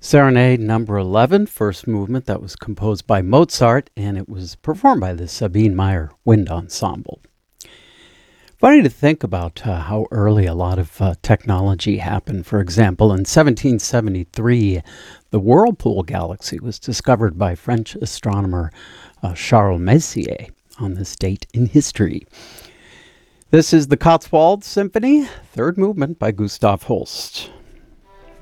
Serenade number 11, first movement that was composed by Mozart, and it was performed by the Sabine Meyer Wind Ensemble. Funny to think about how early a lot of technology happened. For example, in 1773, the Whirlpool galaxy was discovered by French astronomer Charles Messier on this date in history. This is the Cotswold Symphony, third movement by Gustav Holst.